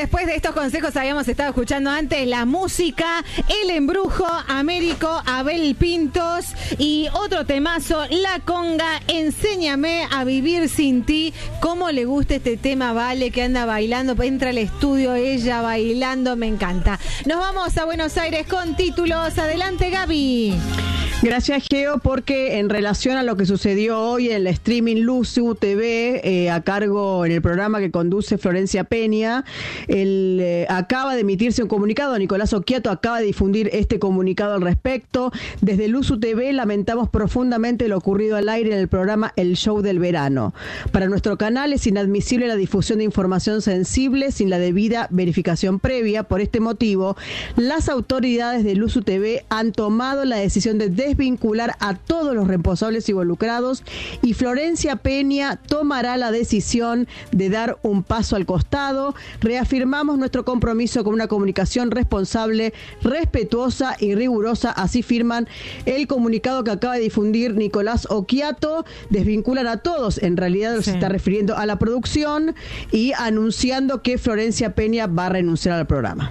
después de estos consejos habíamos estado escuchando antes la música, El Embrujo, Américo, Abel Pintos y otro temazo, La Conga, Enséñame a vivir sin ti. ¿Cómo le gusta este tema, Vale, que anda bailando? Entra al estudio ella bailando, me encanta. Nos vamos a Buenos Aires con títulos. Adelante, Gaby. Gracias, Geo, porque en relación a lo que sucedió hoy en el streaming Luzu TV, a cargo en el programa que conduce Florencia Peña, acaba de emitirse un comunicado. Nicolás Occhiato acaba de difundir este comunicado al respecto. Desde Luzu TV lamentamos profundamente lo ocurrido al aire en el programa El Show del Verano. Para nuestro canal es inadmisible la difusión de información sensible sin la debida verificación previa. Por este motivo, las autoridades de Luzu TV han tomado la decisión de desvincular a todos los responsables involucrados y Florencia Peña tomará la decisión de dar un paso al costado. Reafirmamos nuestro compromiso con una comunicación responsable, respetuosa y rigurosa. Así firman el comunicado que acaba de difundir Nicolás Occhiato. Desvinculan a todos, en realidad se está refiriendo a la producción, y anunciando que Florencia Peña va a renunciar al programa.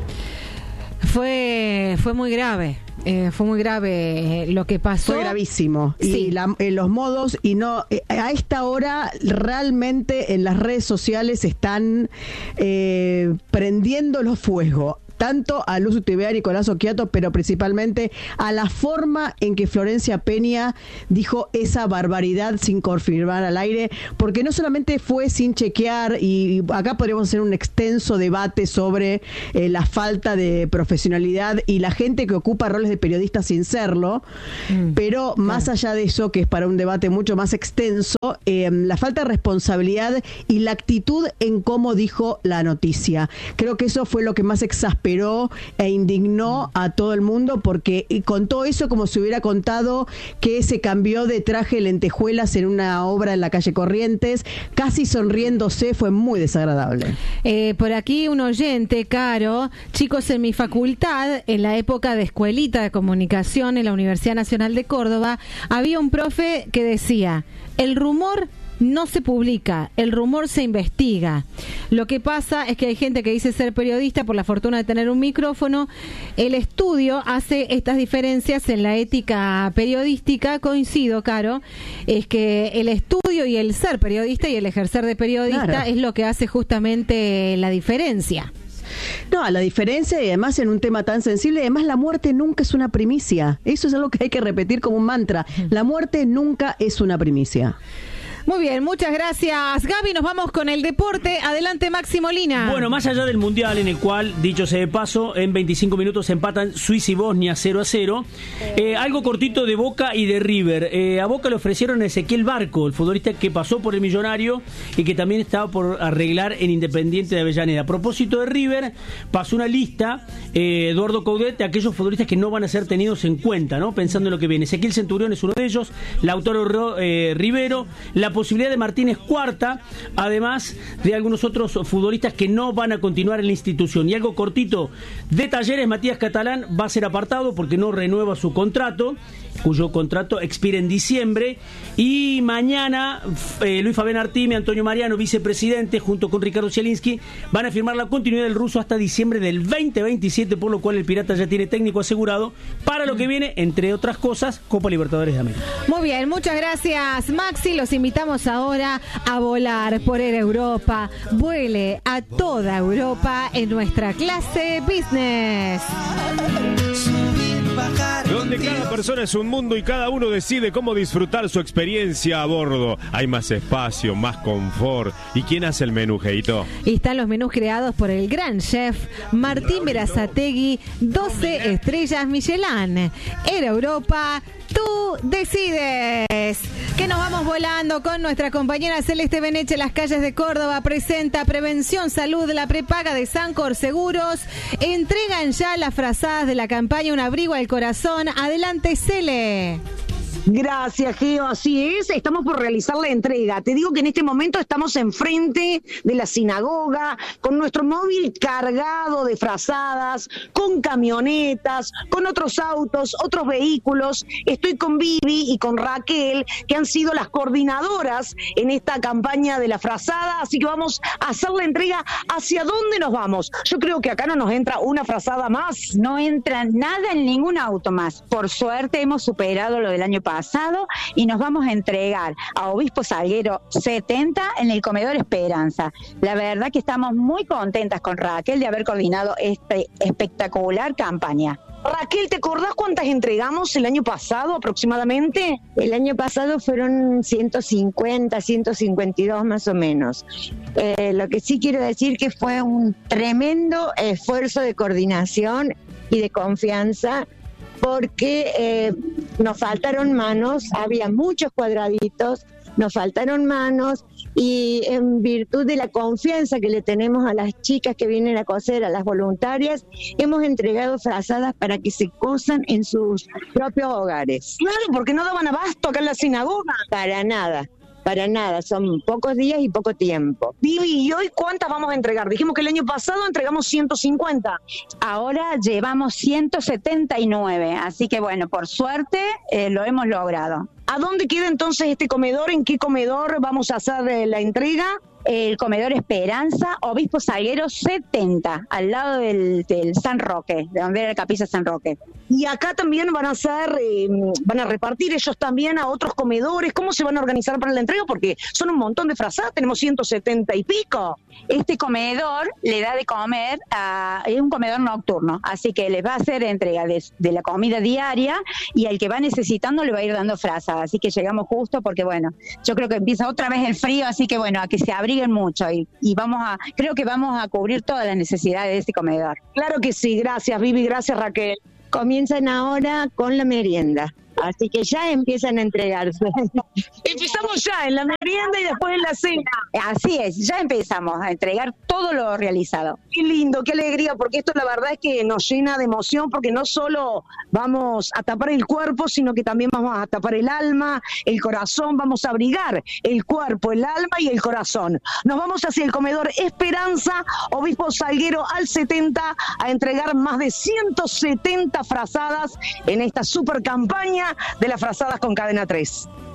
Fue muy grave. Fue muy grave lo que pasó. Fue gravísimo. Sí. Y los modos, y no a esta hora realmente en las redes sociales están prendiéndolo fuego. Tanto a Luzu TV, a Nicolás Occhiato, pero principalmente a la forma en que Florencia Peña dijo esa barbaridad sin confirmar al aire, porque no solamente fue sin chequear, y acá podríamos hacer un extenso debate sobre la falta de profesionalidad y la gente que ocupa roles de periodista sin serlo, pero más allá de eso, que es para un debate mucho más extenso, la falta de responsabilidad y la actitud en cómo dijo la noticia. Creo que eso fue lo que más exasperó e indignó a todo el mundo, porque contó eso como si hubiera contado que se cambió de traje lentejuelas en una obra en la calle Corrientes, casi sonriéndose. Fue muy desagradable. Por aquí un oyente, Caro: chicos, en mi facultad, en la época de escuelita de comunicación en la Universidad Nacional de Córdoba, había un profe que decía: el rumor no se publica, el rumor se investiga. Lo que pasa es que hay gente que dice ser periodista por la fortuna de tener un micrófono. El estudio hace estas diferencias en la ética periodística. Coincido, Caro, es que el estudio y el ser periodista y el ejercer de periodista es lo que hace justamente la diferencia. No, la diferencia, y además en un tema tan sensible, además la muerte nunca es una primicia. Eso es algo que hay que repetir como un mantra. La muerte nunca es una primicia. Muy bien, muchas gracias, Gaby. Nos vamos con el deporte. Adelante, Maxi Molina. Bueno, más allá del Mundial, en el cual, dicho sea de paso, en 25 minutos empatan Suiza y Bosnia 0-0. Algo cortito de Boca y de River. A Boca le ofrecieron a Ezequiel Barco, el futbolista que pasó por el Millonario y que también estaba por arreglar en Independiente de Avellaneda. A propósito de River, pasó una lista, Eduardo Coudet, de aquellos futbolistas que no van a ser tenidos en cuenta, ¿no? Pensando en lo que viene. Ezequiel Centurión es uno de ellos, Lautaro Rivero, la posibilidad de Martínez Cuarta, además de algunos otros futbolistas que no van a continuar en la institución. Y algo cortito de Talleres: Matías Catalán va a ser apartado porque no renueva su contrato, cuyo contrato expira en diciembre. Y mañana Luis Fabián Artime, Antonio Mariano, vicepresidente, junto con Ricardo Zielinski, van a firmar la continuidad del ruso hasta diciembre del 2027, por lo cual el Pirata ya tiene técnico asegurado para lo que viene, entre otras cosas, Copa Libertadores de América. Muy bien, muchas gracias, Maxi. Los invitamos ahora a volar por Air Europa. Vuele a toda Europa en nuestra clase business, donde cada persona es un mundo y cada uno decide cómo disfrutar su experiencia a bordo. Hay más espacio, más confort. ¿Y quién hace el menú, Geito? Y están los menús creados por el gran chef Martín Berazategui, 12 estrellas Michelin. Air Europa, tú decides. Que nos vamos volando con nuestra compañera Celeste Beneche. Las calles de Córdoba presenta Prevención Salud, la prepaga de Sancor Seguros. Entregan ya las frazadas de la campaña Un abrigo al corazón. Adelante, Cele. Gracias, Geo, así es, estamos por realizar la entrega. Te digo que en este momento estamos enfrente de la sinagoga, con nuestro móvil cargado de frazadas, con camionetas, con otros autos, otros vehículos. Estoy con Vivi y con Raquel, que han sido las coordinadoras en esta campaña de la frazada, así que vamos a hacer la entrega. ¿Hacia dónde nos vamos? Yo creo que acá no nos entra una frazada más. No entra nada en ningún auto más. Por suerte hemos superado lo del año pasado y nos vamos a entregar a Obispo Salguero 70 en el Comedor Esperanza. La verdad que estamos muy contentas con Raquel de haber coordinado esta espectacular campaña. Raquel, ¿te acordás cuántas entregamos el año pasado aproximadamente? El año pasado fueron 150, 152 más o menos. Lo que sí quiero decir que fue un tremendo esfuerzo de coordinación y de confianza, porque nos faltaron manos, había muchos cuadraditos, nos faltaron manos, y en virtud de la confianza que le tenemos a las chicas que vienen a coser, a las voluntarias, hemos entregado frazadas para que se cosan en sus propios hogares. Claro, porque no daban abasto acá en la sinagoga. Para nada, son pocos días y poco tiempo. Vivi, ¿y hoy cuántas vamos a entregar? Dijimos que el año pasado entregamos 150. Ahora llevamos 179, así que bueno, por suerte lo hemos logrado. ¿A dónde queda entonces este comedor? ¿En qué comedor vamos a hacer la entrega? El Comedor Esperanza, Obispo Salguero 70, al lado del San Roque, de donde era la capilla San Roque. Y acá también van a repartir ellos también a otros comedores. ¿Cómo se van a organizar para la entrega? Porque son un montón de frazadas, tenemos 170 y pico. Este comedor le da de comer es un comedor nocturno, así que les va a hacer entrega de la comida diaria, y al que va necesitando le va a ir dando frazadas. Así que llegamos justo porque, bueno, yo creo que empieza otra vez el frío, así que, bueno, a que se abriguen mucho y creo que vamos a cubrir todas las necesidades de este comedor. Claro que sí, gracias Vivi, gracias Raquel. Comienzan ahora con la merienda, así que ya empiezan a entregarse. Empezamos ya en la merienda y después en la cena. Así es, ya empezamos a entregar todo lo realizado. Qué lindo, qué alegría, porque esto la verdad es que nos llena de emoción, porque no solo vamos a tapar el cuerpo, sino que también vamos a tapar el alma, el corazón, vamos a abrigar el cuerpo, el alma y el corazón. Nos vamos hacia el Comedor Esperanza, Obispo Salguero al 70, a entregar más de 170 frazadas en esta super campaña de las frazadas con Cadena 3.